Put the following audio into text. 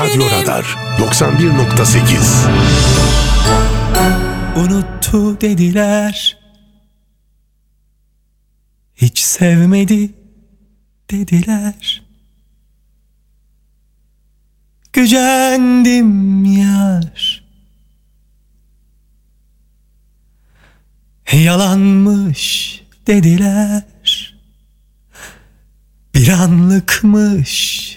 Radyo Radar 91.8. Unuttu dediler, hiç sevmedi dediler. Gücendim yar, yalanmış dediler. Bir anlıkmış